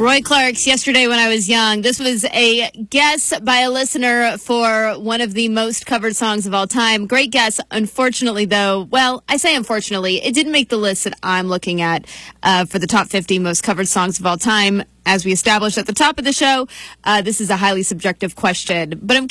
Roy Clark's Yesterday When I Was Young. This was a guess by a listener for one of the most covered songs of all time. Great guess. Unfortunately, though, well, I say unfortunately, it didn't make the list that I'm looking at for the top 50 most covered songs of all time. As we established at the top of the show, this is a highly subjective question. But I'm